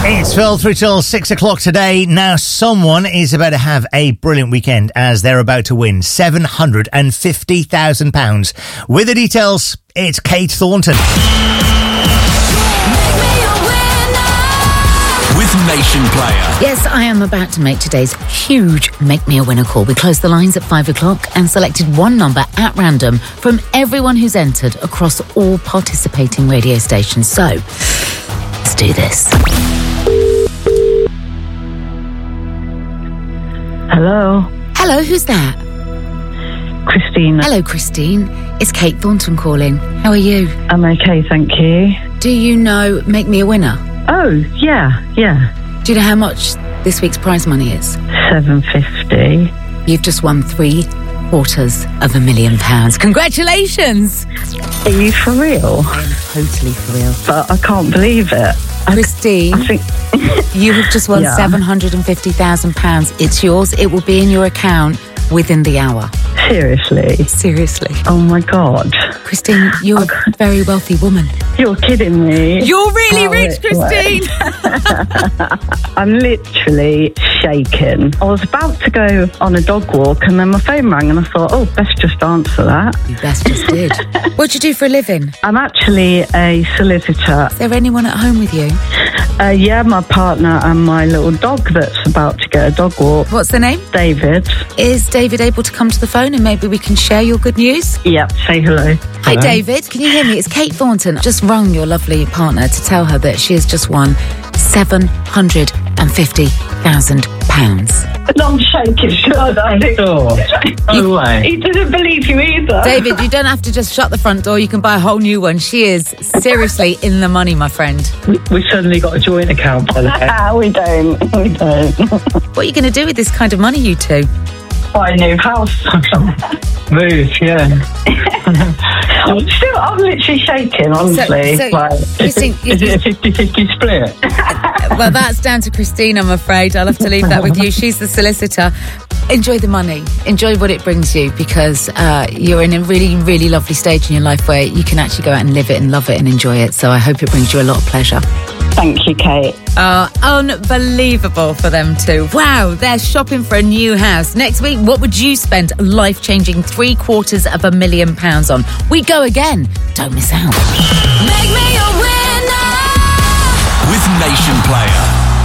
It's filled through till 6 o'clock today. Now, someone is about to have a brilliant weekend as they're about to win £750,000. With the details, it's Kate Thornton. With Nation Player. Yes, I am about to make today's huge Make Me a Winner call. We closed the lines at 5 o'clock and selected one number at random from everyone who's entered across all participating radio stations. So, let's do this. Hello. Hello, who's that? Christina. Hello, Christine. It's Kate Thornton calling. How are you? I'm okay, thank you. Do you know Make Me a Winner? Oh, yeah. Do you know how much this week's prize money is? £750. You've just won £750,000. Congratulations! Are you for real? I am totally for real. But I can't believe it. Christine, I think you have just won £750,000. It's yours. It will be in your account within the hour. Seriously. Oh my God. Christine, you're a very wealthy woman. You're kidding me. You're really rich, Christine. I'm literally shaking. I was about to go on a dog walk and then my phone rang and I thought, oh, best just answer that. You best just did. What do you do for a living? I'm actually a solicitor. Is there anyone at home with you? Yeah, my partner and my little dog that's about to get a dog walk. What's the name? David. Is David able to come to the phone and maybe we can share your good news? Yep, say hello. Hi, David. Can you hear me? It's Kate Thornton. Just rung your lovely partner to tell her that she has just won £750,000. I'm shaking, sure. No way. He didn't believe you either. David, you don't have to just shut the front door. You can buy a whole new one. She is seriously in the money, my friend. We suddenly got a joint account by the way. We don't. What are you going to do with this kind of money, you two? Buy a new house. Move, yeah. I'm literally shaking, honestly. So, Like, Christine, Is it a 50-50 split? well, that's down to Christine, I'm afraid. I'll have to leave that with you. She's the solicitor. Enjoy the money. Enjoy what it brings you because you're in a really, really lovely stage in your life where you can actually go out and live it and love it and enjoy it. So I hope it brings you a lot of pleasure. Thank you, Kate. Unbelievable for them too. Wow, they're shopping for a new house. Next week, what would you spend a life-changing £750,000 on? We go again. Don't miss out. Make me a winner. With Nation Player.